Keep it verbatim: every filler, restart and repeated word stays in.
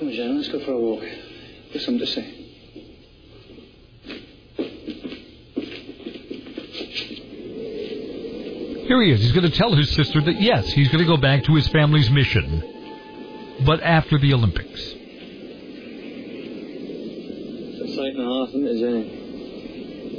Come on, Jan, let's go for a walk. There's something to say. Here he is. He's going to tell his sister that, yes, he's going to go back to his family's mission, but after the Olympics. It's a sight and a half, isn't it, Jenny?